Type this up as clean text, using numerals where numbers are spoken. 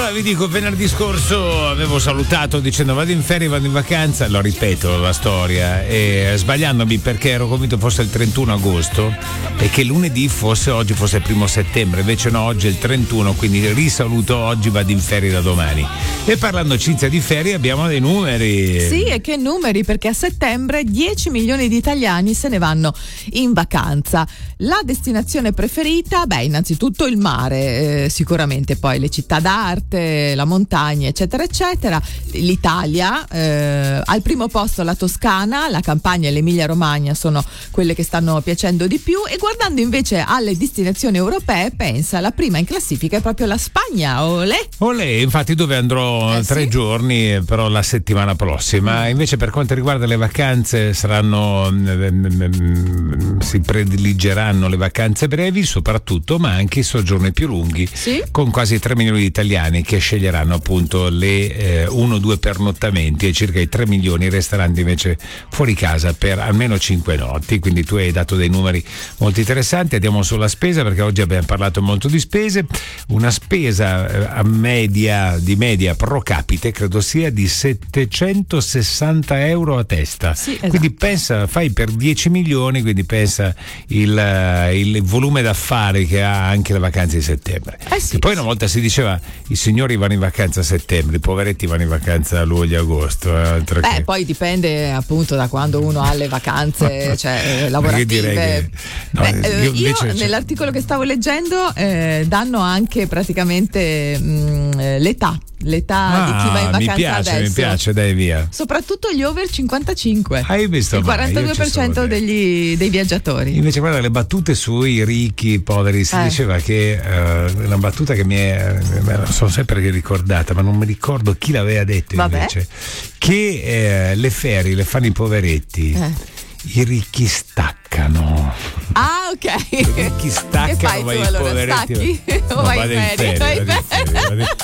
Allora vi dico, venerdì scorso avevo salutato dicendo vado in ferie, vado in vacanza, lo ripeto la storia, e sbagliandomi perché ero convinto fosse il 31 agosto e che lunedì oggi fosse il 1 settembre, invece no, oggi è il 31, quindi risaluto oggi, vado in ferie da domani. E parlando, Cinzia, di ferie abbiamo dei numeri. Sì, e che numeri, perché a settembre 10 milioni di italiani se ne vanno in vacanza. La destinazione preferita? Beh, innanzitutto il mare, sicuramente, poi le città d'arte, la montagna, eccetera eccetera. L'Italia, al primo posto la Toscana, la Campania e l'Emilia Romagna sono quelle che stanno piacendo di più, e guardando invece alle destinazioni europee, pensa, la prima in classifica è proprio la Spagna. Olè, infatti, dove andrò 3 giorni, però la settimana prossima. Invece per quanto riguarda le vacanze si prediligeranno le vacanze brevi soprattutto, ma anche i soggiorni più lunghi, con quasi 3 milioni di italiani che sceglieranno appunto le 1-2 pernottamenti, e circa i 3 milioni resteranti invece fuori casa per almeno 5 notti. Quindi tu hai dato dei numeri molto interessanti. Andiamo sulla spesa, perché oggi abbiamo parlato molto di spese. Una spesa di media pro capite credo sia di 760 euro a testa. Esatto. Quindi pensa, fai per 10 milioni, quindi pensa il volume d'affari che ha anche le vacanze di settembre. E poi una volta si diceva i signori vanno in vacanza a settembre, i poveretti vanno in vacanza a luglio e agosto. Poi dipende appunto da quando uno ha le vacanze lavorative. Io nell'articolo che stavo leggendo danno anche praticamente l'età di chi va in vacanza adesso. Mi piace, dai, via. Soprattutto gli over 55. Hai visto? Il 42% dei viaggiatori. Invece guarda, le battute sui ricchi, poveri, si diceva che una battuta che sono sempre ricordata, ma non mi ricordo chi l'aveva detto. Invece che le ferie le fanno i poveretti, i ricchi staccano. Ah, ok. I ricchi staccano, che fai tu, ma i allora? poveretti Stacchi? O vai in ferie?